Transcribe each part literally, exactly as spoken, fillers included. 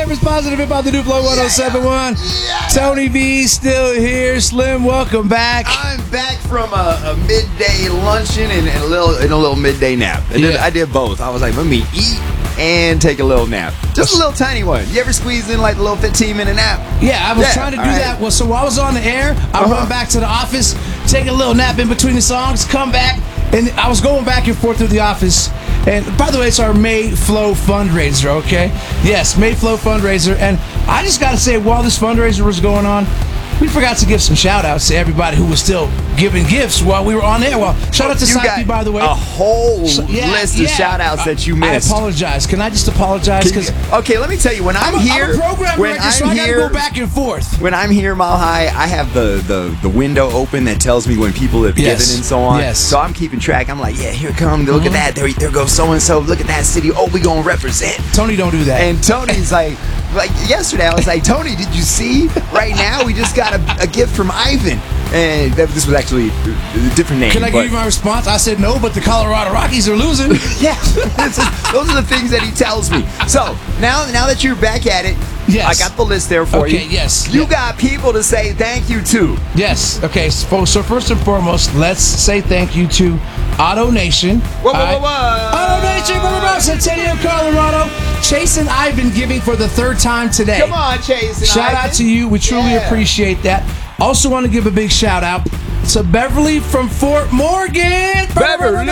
Denver's Positive Hip Hop, the new Flow one oh seven point one. Yeah. Tony V still here. Slim, welcome back. I'm back from a, a midday luncheon and, and a little and a little midday nap. And yeah. then I did both. I was like, let me eat and take a little nap. Just a little tiny one. You ever squeeze in like a little fifteen minute nap? Yeah, I was yeah. trying to do All right. that. Well, so while I was on the air, I uh-huh. run back to the office, take a little nap in between the songs, come back, and I was going back and forth through the office. And by the way, it's our May Flow fundraiser, okay? Yes, May Flow fundraiser. And I just got to say, while this fundraiser was going on, we forgot to give some shout-outs to everybody who was still giving gifts while we were on air. Well, shout out to Psyche, by the way. A whole so, yeah, list yeah. of shout-outs that you missed. I apologize. Can I just apologize? You, okay, let me tell you, when I'm, I'm a, here... I'm a program when director, I'm so I here, gotta go back and forth. When I'm here, Mile High, I have the, the, the window open that tells me when people have yes. given and so on. Yes. So I'm keeping track. I'm like, yeah, here come, look mm-hmm. at that. There, there goes so-and-so. Look at that city. Oh, we gonna represent. Tony, don't do that. And Tony's like... Like yesterday, I was like, Tony, did you see? Right now, we just got a, a gift from Ivan. And that, this was actually a different name. Can I give you my response? I said no, but the Colorado Rockies are losing. Yeah. Those are the things that he tells me. So, now now that you're back at it, yes. I got the list there for okay, you. Okay, yes. You got people to say thank you to. Yes. Okay, so, so first and foremost, let's say thank you to Auto Nation. Whoa, whoa, whoa, whoa. Auto Nation, Centennial, Colorado. Chase and Ivan giving for the third time today. Come on, Chase and Shout Ivan. out to you. We truly yeah. appreciate that. Also want to give a big shout out to Beverly from Fort Morgan. Beverly!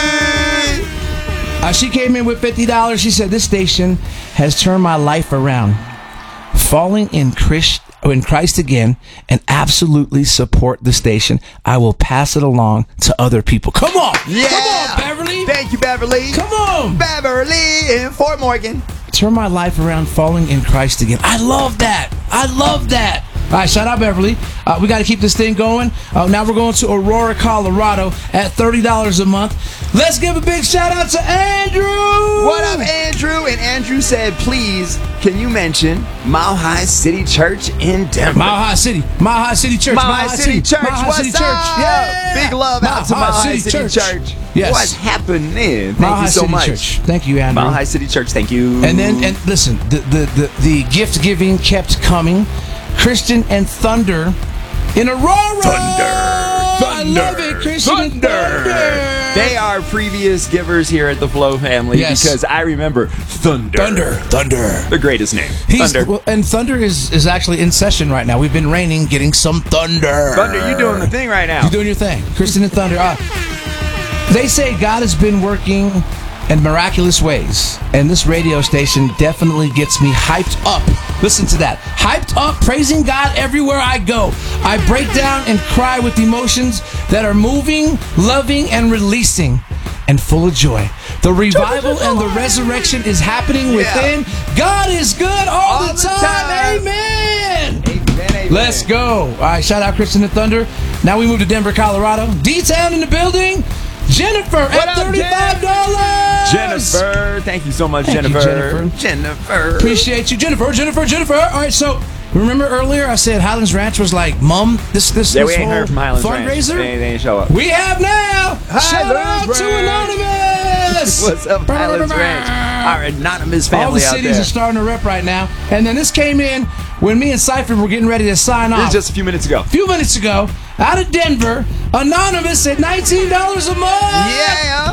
Uh, she came in with fifty dollars. She said, this station has turned my life around. Falling in Christ, in Christ again, and absolutely support the station. I will pass it along to other people. Come on! Yeah! Come on, Beverly! Thank you, Beverly! Come on! Beverly in Fort Morgan. Turn my life around, falling in Christ again. I love that! I love that! All right, shout out Beverly. Uh, we got to keep this thing going. Uh, now we're going to Aurora, Colorado at thirty dollars a month. Let's give a big shout out to Andrew. What up, Andrew? And Andrew said, please, can you mention Mile High City Church in Denver? Mile High City. Mile High City Church. Mile, Mile High City, City Church. Mile High What's City up? Church. Yeah. Big love Mile out to Mile High City, City Church. Church. Yes. What's happening? Thank Mile you so City much. Church. Thank you, Andrew. Mile High City Church. Thank you. And then, and listen, the the the, the gift giving kept coming. Christian and Thunder in Aurora. Thunder. Thunder. I love it, Christian Thunder. and Thunder. They are previous givers here at the Flow family yes. because I remember Thunder. Thunder. Thunder. The greatest name. He's, Thunder. Well, and Thunder is, is actually in session right now. We've been raining, getting some thunder. Thunder, you're doing the thing right now. You're doing your thing. Christian and Thunder. Uh, they say God has been working in miraculous ways, and this radio station definitely gets me hyped up. Listen to that. Hyped up, praising God everywhere I go. I break down and cry with emotions that are moving, loving, and releasing, and full of joy. The revival and the resurrection is happening within. Yeah. God is good all, all the, time. the time. Amen. Amen, amen. Let's go. All right, shout out Christian and Thunder. Now we move to Denver, Colorado. D-Town in the building. Jennifer what at thirty-five dollars. Jennifer, thank you so much, thank Jennifer. You, Jennifer. Jennifer. Appreciate you, Jennifer. Jennifer, Jennifer. All right, so remember earlier I said Highlands Ranch was like, Mom, this this, yeah, this we ain't whole heard from Highlands fundraiser? Ranch. They, they ain't show up. We have now. Highlands Shout out Ranch. to Anonymous. What's up, Highlands Ranch? Our anonymous family All the out cities there. are starting to rep right now. And then this came in when me and Cypher were getting ready to sign off. This is just a few minutes ago. A few minutes ago, out of Denver, Anonymous at nineteen dollars a month. Yeah.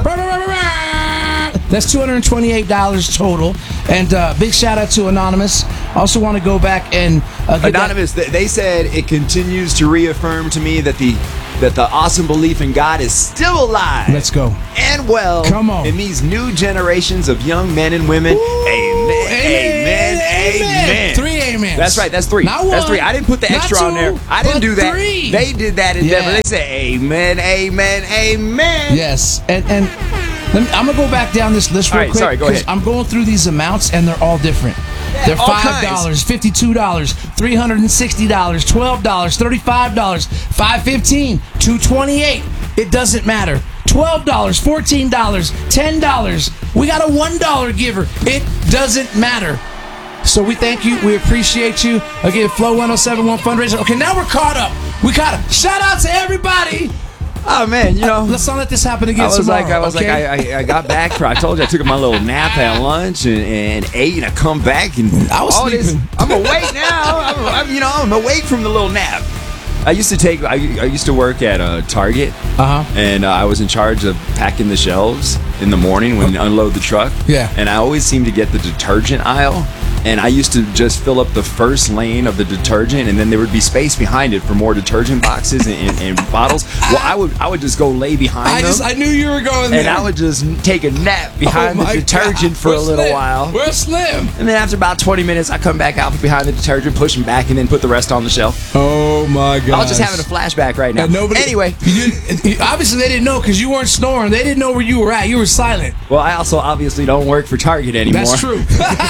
That's two hundred twenty-eight dollars total. And uh, big shout out to Anonymous. Also want to go back and uh, get Anonymous, that- they said it continues to reaffirm to me that the that the awesome belief in God is still alive. Let's go. And well, come on. In these new generations of young men and women. Ooh, amen, amen, amen, amen. Three amens. That's right, that's three. Not that's one, three. I didn't put the extra two, on there. I didn't do that. Three. They did that in yeah. Denver. They said amen, amen, amen. Yes. And and let me, I'm going to go back down this list real all right, quick. Sorry, go ahead. I'm going through these amounts and they're all different. Yeah, they're all five dollars, fifty-two dollars, three hundred sixty dollars, twelve dollars, thirty-five dollars, five dollars, fifteen dollars, two hundred twenty-eight dollars. It doesn't matter. twelve dollars, fourteen dollars, ten dollars. We got a one dollar giver. It doesn't matter. So we thank you. We appreciate you. Again, Flow one oh seven point one fundraiser. Okay, now we're caught up. We caught up. Shout out to everybody Oh man, you know. Let's not let this happen again I was tomorrow, like, I was okay? like, I, I, I got back. For, I told you I took my little nap at lunch and, and ate, and I come back and I was all this. sleeping. I'm awake now. I'm, I'm, you know, I'm awake from the little nap. I used to take. I, I used to work at uh, Target, Uh-huh. and uh, I was in charge of packing the shelves in the morning when we unload the truck. Yeah. And I always seemed to get the detergent aisle. And I used to just fill up the first lane of the detergent, and then there would be space behind it for more detergent boxes and, and, and bottles. Well, I would I would just go lay behind I them, just I knew you were going there. and I would just take a nap behind Oh the my detergent God. for We're a little slim. while. We're slim. And then after about twenty minutes, I come back out behind the detergent, push them back, and then put the rest on the shelf. Oh my God! I was just having a flashback right now. And nobody. Anyway, you, obviously they didn't know because you weren't snoring. They didn't know where you were at. You were silent. well, I also obviously don't work for Target anymore. That's true.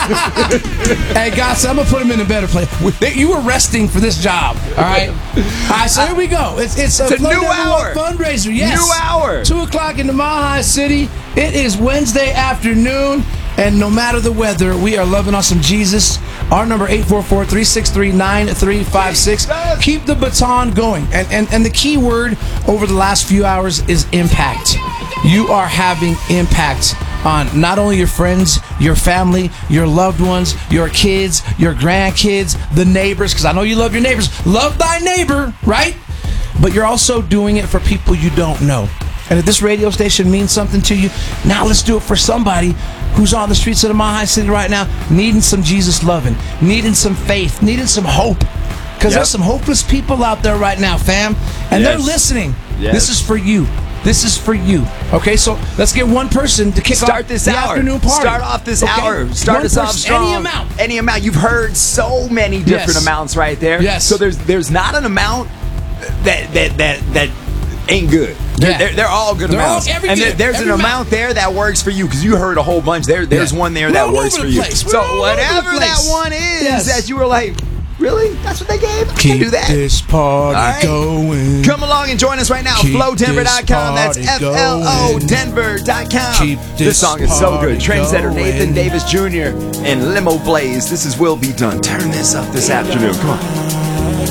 Hey, guys, I'm gonna put him in a better place. You were resting for this job, all right? All right, so here we go. It's it's a, It's a Flow new Number One hour. fundraiser. Yes, New hour. Two o'clock in the Mile High City. It is Wednesday afternoon, and no matter the weather, we are loving on some Jesus. Our number eight four four, three six three, nine three five six. Keep the baton going, and and and the key word over the last few hours is impact. You are having impact on not only your friends, your family, your loved ones, your kids, your grandkids, the neighbors, because I know you love your neighbors. Love thy neighbor, right? But you're also doing it for people you don't know. And if this radio station means something to you, now let's do it for somebody who's on the streets of the Mile High City right now, needing some Jesus loving, needing some faith, needing some hope. Because Yep. there's some hopeless people out there right now, fam. And they're Yes. listening. Yes. This is for you. This is for you. Okay, so let's get one person to kick Start off this the hour. afternoon party. Start off this Okay? hour. Start One us off person, strong. Any amount. Any amount. You've heard so many different Yes. amounts right there. Yes. So there's there's not an amount that that that that ain't good. They're, Yeah. they're, they're all good They're all- amounts. every and there, good, there's every an amount. amount there that works for you because you heard a whole bunch. There there's Yeah. one there We're that all works over for the you. place. We're So all over the whatever that place. one is Yes. that you were like, really? That's what they gave? I Keep can do that. this party All right. going. Come along and join us right now. Keep flow denver dot com. That's this F party L O going. Denver dot com. Keep This this song is so party good. Trendsetter going. Nathan Davis Junior and Limo Blaze. This is Will Be Done. Turn this up this afternoon. Come on.